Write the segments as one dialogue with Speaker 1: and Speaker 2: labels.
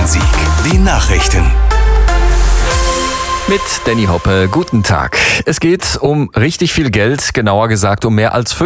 Speaker 1: Bonn-Rhein-Sieg. Die Nachrichten.
Speaker 2: Mit Danny Hoppe, guten Tag. Es geht um richtig viel Geld, genauer gesagt um mehr als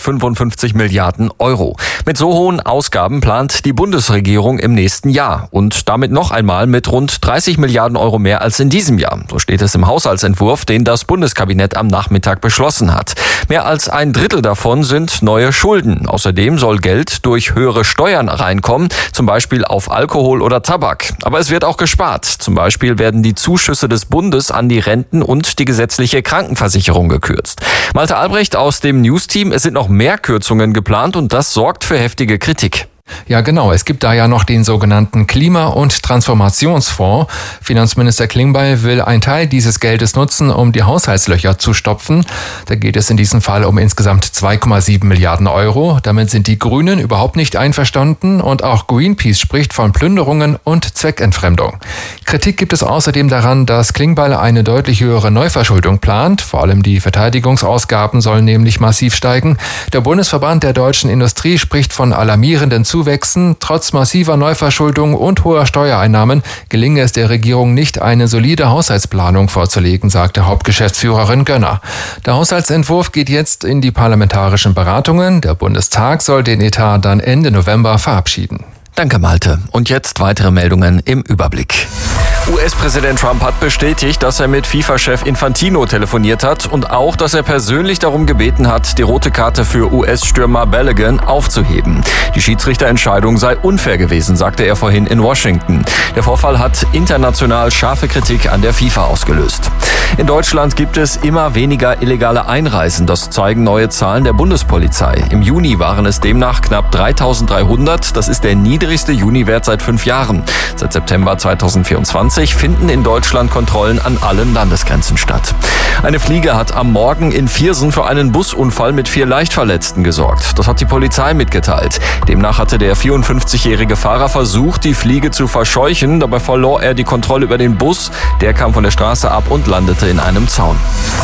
Speaker 2: 555 Milliarden Euro. Mit so hohen Ausgaben plant die Bundesregierung im nächsten Jahr und damit noch einmal mit rund 30 Milliarden Euro mehr als in diesem Jahr. So steht es im Haushaltsentwurf, den das Bundeskabinett am Nachmittag beschlossen hat. Mehr als ein Drittel davon sind neue Schulden. Außerdem soll Geld durch höhere Steuern reinkommen, zum Beispiel auf Alkohol oder Tabak. Aber es wird auch gespart. Zum Beispiel werden die Zuschüsse des Bundes an die Renten und die gesetzliche Krankenversicherung gekürzt. Malte Albrecht aus dem News-Team, es sind noch mehr Kürzungen geplant und das sorgt für heftige Kritik.
Speaker 3: Ja, genau. Es gibt da ja noch den sogenannten Klima- und Transformationsfonds. Finanzminister Klingbeil will einen Teil dieses Geldes nutzen, um die Haushaltslöcher zu stopfen. Da geht es in diesem Fall um insgesamt 2,7 Milliarden Euro. Damit sind die Grünen überhaupt nicht einverstanden und auch Greenpeace spricht von Plünderungen und Zweckentfremdung. Kritik gibt es außerdem daran, dass Klingbeil eine deutlich höhere Neuverschuldung plant. Vor allem die Verteidigungsausgaben sollen nämlich massiv steigen. Der Bundesverband der deutschen Industrie spricht von alarmierenden Zuwächsen. Trotz massiver Neuverschuldung und hoher Steuereinnahmen gelinge es der Regierung nicht, eine solide Haushaltsplanung vorzulegen, sagte Hauptgeschäftsführerin Gönner. Der Haushaltsentwurf geht jetzt in die parlamentarischen Beratungen. Der Bundestag soll den Etat dann Ende November verabschieden.
Speaker 2: Danke, Malte. Und jetzt weitere Meldungen im Überblick. US-Präsident Trump hat bestätigt, dass er mit FIFA-Chef Infantino telefoniert hat und auch, dass er persönlich darum gebeten hat, die rote Karte für US-Stürmer Balogun aufzuheben. Die Schiedsrichterentscheidung sei unfair gewesen, sagte er vorhin in Washington. Der Vorfall hat international scharfe Kritik an der FIFA ausgelöst. In Deutschland gibt es immer weniger illegale Einreisen. Das zeigen neue Zahlen der Bundespolizei. Im Juni waren es demnach knapp 3.300. Das ist der niedrigste Juniwert seit 5 Jahren. Seit September 2024 finden in Deutschland Kontrollen an allen Landesgrenzen statt. Eine Fliege hat am Morgen in Viersen für einen Busunfall mit 4 Leichtverletzten gesorgt. Das hat die Polizei mitgeteilt. Demnach hatte der 54-jährige Fahrer versucht, die Fliege zu verscheuchen. Dabei verlor er die Kontrolle über den Bus. Der kam von der Straße ab und landete in einem Zaun.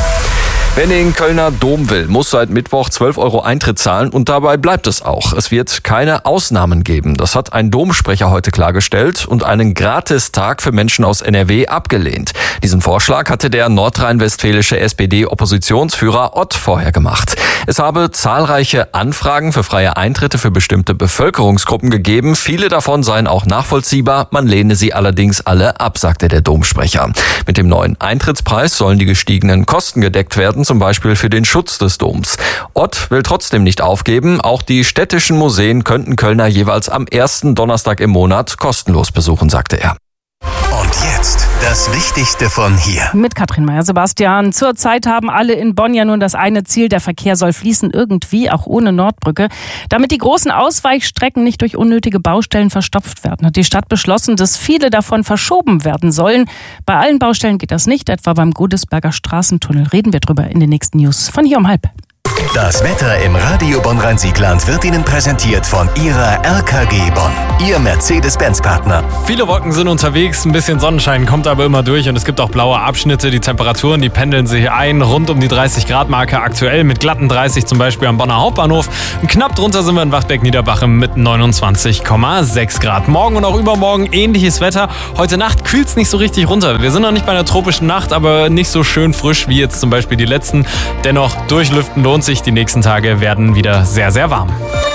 Speaker 2: Wer in den Kölner Dom will, muss seit Mittwoch 12 Euro Eintritt zahlen und dabei bleibt es auch. Es wird keine Ausnahmen geben. Das hat ein Domsprecher heute klargestellt und einen Gratistag für Menschen aus NRW abgelehnt. Diesen Vorschlag hatte der nordrhein-westfälische SPD-Oppositionsführer Ott vorher gemacht. Es habe zahlreiche Anfragen für freie Eintritte für bestimmte Bevölkerungsgruppen gegeben. Viele davon seien auch nachvollziehbar. Man lehne sie allerdings alle ab, sagte der Domsprecher. Mit dem neuen Eintrittspreis sollen die gestiegenen Kosten gedeckt werden, zum Beispiel für den Schutz des Doms. Ott will trotzdem nicht aufgeben. Auch die städtischen Museen könnten Kölner jeweils am ersten Donnerstag im Monat kostenlos besuchen, sagte er.
Speaker 1: Und jetzt das Wichtigste von hier.
Speaker 4: Mit Katrin Meyer-Sebastian. Zurzeit haben alle in Bonn ja nur das eine Ziel, der Verkehr soll fließen irgendwie, auch ohne Nordbrücke. Damit die großen Ausweichstrecken nicht durch unnötige Baustellen verstopft werden, hat die Stadt beschlossen, dass viele davon verschoben werden sollen. Bei allen Baustellen geht das nicht, etwa beim Godesberger Straßentunnel. Reden wir drüber in den nächsten News von hier um 12:30.
Speaker 1: Das Wetter im Radio Bonn-Rhein-Sieg-Land wird Ihnen präsentiert von Ihrer RKG Bonn, Ihr Mercedes-Benz-Partner.
Speaker 5: Viele Wolken sind unterwegs, ein bisschen Sonnenschein kommt aber immer durch und es gibt auch blaue Abschnitte. Die Temperaturen, die pendeln sich ein, rund um die 30-Grad-Marke aktuell mit glatten 30, zum Beispiel am Bonner Hauptbahnhof. Knapp drunter sind wir in Wachtberg-Niederbachem mit 29,6 Grad. Morgen und auch übermorgen ähnliches Wetter. Heute Nacht kühlt es nicht so richtig runter. Wir sind noch nicht bei einer tropischen Nacht, aber nicht so schön frisch wie jetzt zum Beispiel die letzten. Dennoch, durchlüften lohnt sich. Die nächsten Tage werden wieder sehr, sehr warm.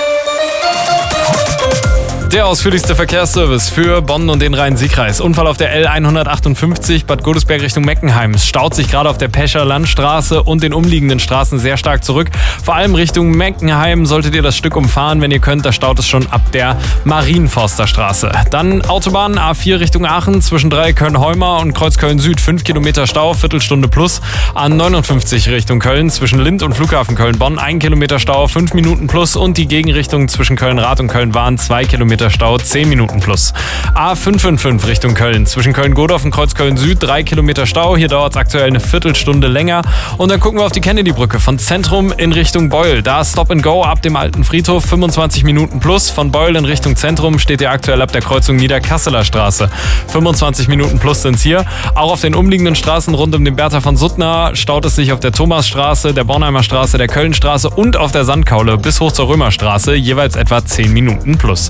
Speaker 5: Der ausführlichste Verkehrsservice für Bonn und den Rhein-Sieg-Kreis. Unfall auf der L158 Bad Godesberg Richtung Meckenheim. Es staut sich gerade auf der Pescher Landstraße und den umliegenden Straßen sehr stark zurück. Vor allem Richtung Meckenheim solltet ihr das Stück umfahren, wenn ihr könnt. Da staut es schon ab der Marienforster Straße. Dann Autobahn A4 Richtung Aachen zwischen Köln-Heuma und Kreuzköln Süd. 5 Kilometer Stau, Viertelstunde plus. A59 Richtung Köln zwischen Lind und Flughafen Köln-Bonn. 1 Kilometer Stau, 5 Minuten plus. Und die Gegenrichtung zwischen Köln-Rath und Köln-Wahn 2 Kilometer Stau, 10 Minuten plus. A555 Richtung Köln. Zwischen Köln-Godorf und Kreuzköln Süd 3 Kilometer Stau. Hier dauert es aktuell eine Viertelstunde länger. Und dann gucken wir auf die Kennedy-Brücke von Zentrum in Richtung Beul. Da Stop and Go ab dem alten Friedhof 25 Minuten plus. Von Beul in Richtung Zentrum steht ihr aktuell ab der Kreuzung Niederkasseler Straße. 25 Minuten plus sind es hier. Auch auf den umliegenden Straßen rund um den Bertha von Suttner staut es sich auf der Thomasstraße, der Bornheimer Straße, der Kölnstraße und auf der Sandkaule bis hoch zur Römerstraße jeweils etwa 10 Minuten plus. Das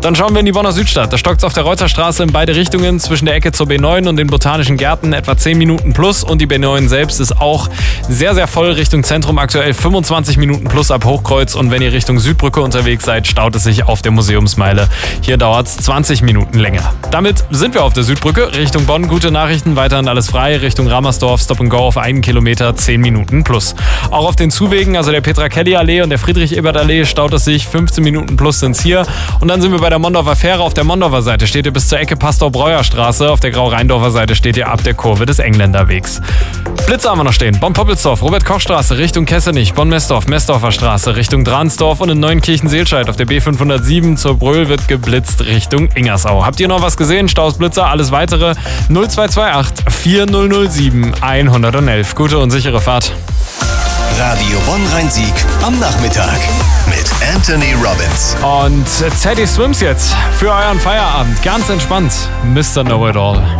Speaker 5: Dann schauen wir in die Bonner Südstadt. Da stockt es auf der Reuterstraße in beide Richtungen zwischen der Ecke zur B9 und den Botanischen Gärten etwa 10 Minuten plus. Und die B9 selbst ist auch sehr, sehr voll Richtung Zentrum. Aktuell 25 Minuten plus ab Hochkreuz. Und wenn ihr Richtung Südbrücke unterwegs seid, staut es sich auf der Museumsmeile. Hier dauert es 20 Minuten länger. Damit sind wir auf der Südbrücke. Richtung Bonn, gute Nachrichten, weiterhin alles frei. Richtung Ramersdorf, Stop and Go auf 1 Kilometer, 10 Minuten plus. Auch auf den Zuwegen, also der Petra-Kelly-Allee und der Friedrich-Ebert-Allee, staut es sich. 15 Minuten plus sind's hier. Und dann sind wir bei der Mondorfer Fähre. Auf der Mondorfer Seite steht ihr bis zur Ecke Pastor-Breuer-Straße. Auf der Grau-Rheindorfer Seite steht ihr ab der Kurve des Engländerwegs. Blitze haben wir noch stehen. Bonn-Poppelsdorf, Robert-Koch-Straße Richtung Kessenich. Bonn-Messdorf, Messdorfer Straße Richtung Dransdorf und in Neunkirchen-Seelscheid auf der B507 zur Bröhl wird geblitzt Richtung Ingersau. Habt ihr noch was gesehen? Staus, Blitzer, alles weitere 0228 4007 111. Gute und sichere Fahrt.
Speaker 1: Radio Bonn-Rhein-Sieg am Nachmittag mit Anthony Robbins.
Speaker 5: Und Teddy Swims jetzt für euren Feierabend. Ganz entspannt. Mr. Know-It-All.